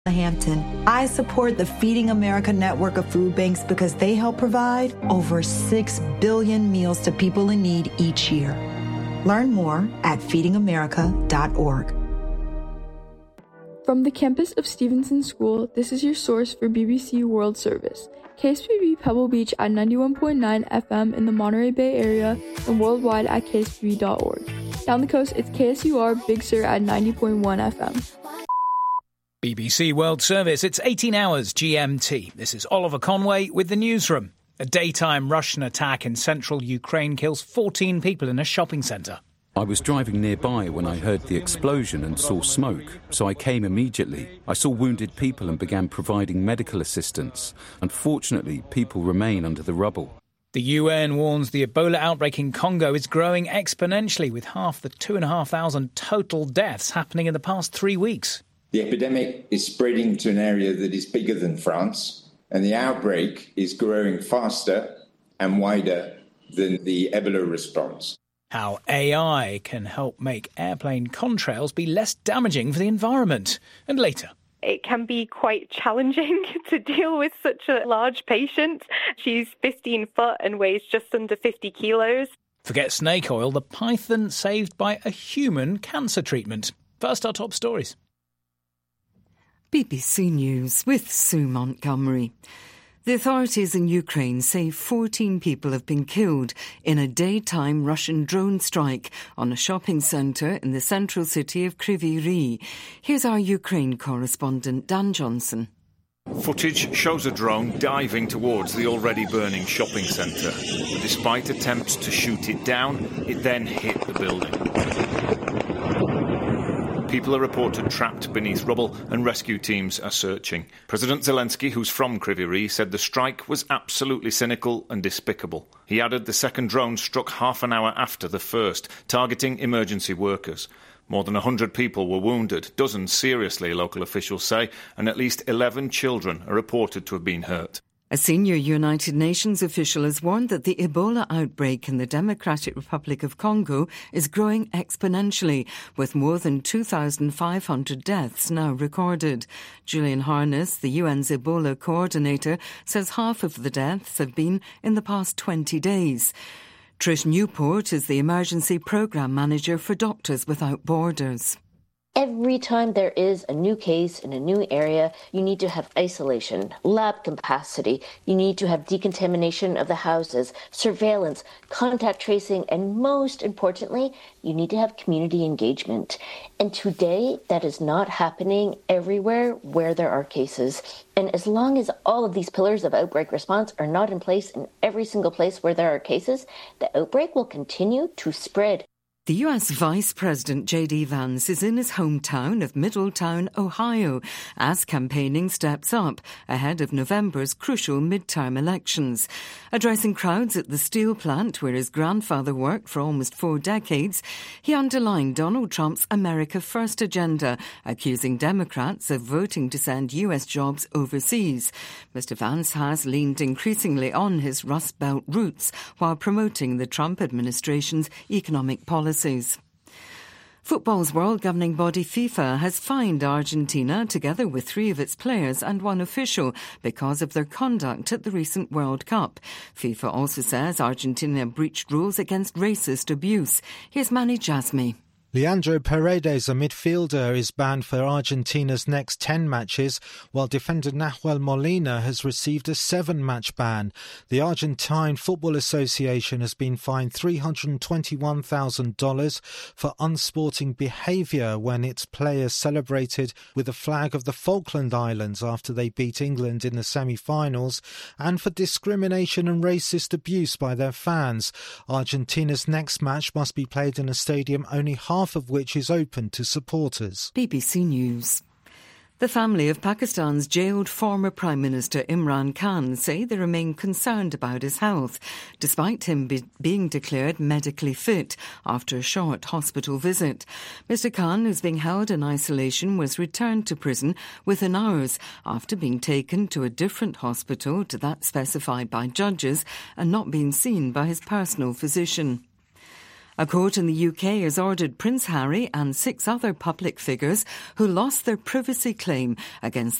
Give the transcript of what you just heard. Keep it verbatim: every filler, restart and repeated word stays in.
Hampton. I support the Feeding America network of food banks because they help provide over six billion meals to people in need each year. Learn more at feeding america dot org. From the campus of Stevenson School, this is your source for B B C World Service. K S B B Pebble Beach at ninety-one point nine F M in the Monterey Bay area and worldwide at k s b b dot org. Down the coast, it's K S U R Big Sur at ninety point one F M. B B C World Service, it's eighteen hours G M T. This is Oliver Conway with the newsroom. A daytime Russian attack in central Ukraine kills fourteen people in a shopping centre. I was driving nearby when I heard the explosion and saw smoke, so I came immediately. I saw wounded people and began providing medical assistance. Unfortunately, people remain under the rubble. The U N warns the Ebola outbreak in Congo is growing exponentially, with half the two and a half thousand total deaths happening in the past three weeks. The epidemic is spreading to an area that is bigger than France, and the outbreak is growing faster and wider than the Ebola response. How A I can help make airplane contrails be less damaging for the environment. And later. It can be quite challenging to deal with such a large patient. She's fifteen foot and weighs just under fifty kilos. Forget snake oil, the python saved by a human cancer treatment. First, our top stories. B B C News with Sue Montgomery. The authorities in Ukraine say fourteen people have been killed in a daytime Russian drone strike on a shopping centre in the central city of Kryvyi Rih. Here's our Ukraine correspondent Dan Johnson. Footage shows a drone diving towards the already burning shopping centre. Despite attempts to shoot it down, it then hit the building. People are reported trapped beneath rubble and rescue teams are searching. President Zelensky, who's from Kryvyi Rih, said the strike was absolutely cynical and despicable. He added the second drone struck half an hour after the first, targeting emergency workers. More than one hundred people were wounded, dozens seriously, local officials say, and at least eleven children are reported to have been hurt. A senior United Nations official has warned that the Ebola outbreak in the Democratic Republic of Congo is growing exponentially, with more than two thousand five hundred deaths now recorded. Julian Harness, the U N's Ebola coordinator, says half of the deaths have been in the past twenty days. Trish Newport is the emergency programme manager for Doctors Without Borders. Every time there is a new case in a new area, you need to have isolation, lab capacity, you need to have decontamination of the houses, surveillance, contact tracing, and most importantly, you need to have community engagement. And today, that is not happening everywhere where there are cases. And as long as all of these pillars of outbreak response are not in place in every single place where there are cases, the outbreak will continue to spread. The U S Vice President J D Vance is in his hometown of Middletown, Ohio, as campaigning steps up ahead of November's crucial midterm elections. Addressing crowds at the steel plant where his grandfather worked for almost four decades, he underlined Donald Trump's America First agenda, accusing Democrats of voting to send U S jobs overseas. Mister Vance has leaned increasingly on his Rust Belt roots while promoting the Trump administration's economic policy. Football's world governing body FIFA has fined Argentina, together with three of its players and one official, because of their conduct at the recent World Cup. FIFA also says Argentina breached rules against racist abuse. Here's Manny Jasmi. Leandro Paredes, a midfielder, is banned for Argentina's next ten matches, while defender Nahuel Molina has received a seven-match ban. The Argentine Football Association has been fined three hundred twenty-one thousand dollars for unsporting behaviour when its players celebrated with the flag of the Falkland Islands after they beat England in the semi-finals, and for discrimination and racist abuse by their fans. Argentina's next match must be played in a stadium only half half of which is open to supporters. B B C News. The family of Pakistan's jailed former Prime Minister Imran Khan say they remain concerned about his health, despite him be- being declared medically fit after a short hospital visit. Mister Khan, who's being held in isolation, was returned to prison within hours after being taken to a different hospital to that specified by judges and not being seen by his personal physician. A court in the U K has ordered Prince Harry and six other public figures who lost their privacy claim against